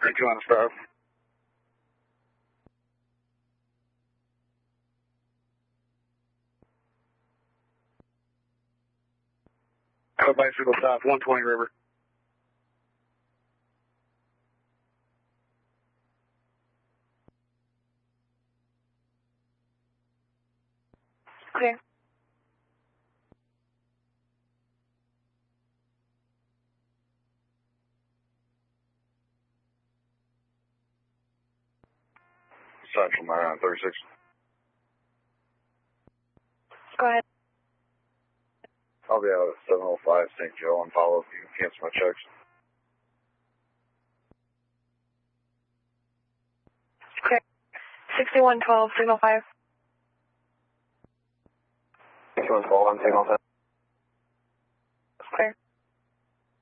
32 on the stop. Have a bicycle stop, 120 River. Okay. Central 9 on 36. Go ahead. I'll be out at 705 St. Joe and follow if you can cancel my checks. Okay. 6112, signal 5. 6112 on signal 10. Clear.